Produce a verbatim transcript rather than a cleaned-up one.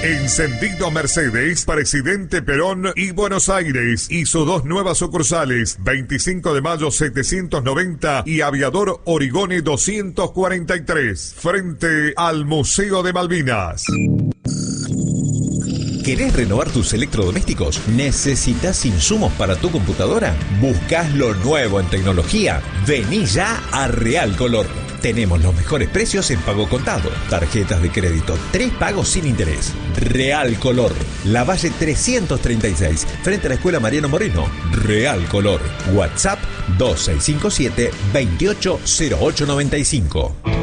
Encendido Mercedes, Presidente Perón y Buenos Aires, y sus dos nuevas sucursales, veinticinco de mayo setecientos noventa y Aviador Origone doscientos cuarenta y tres, frente al Museo de Malvinas. ¿Querés renovar tus electrodomésticos? ¿Necesitas insumos para tu computadora? ¿Buscas lo nuevo en tecnología? Vení ya a Real Color. Tenemos los mejores precios en pago contado, tarjetas de crédito, tres pagos sin interés. Real Color, Lavalle trescientos treinta y seis, frente a la Escuela Mariano Moreno. Real Color, WhatsApp dos seis cinco siete, dos ocho cero ocho nueve cinco.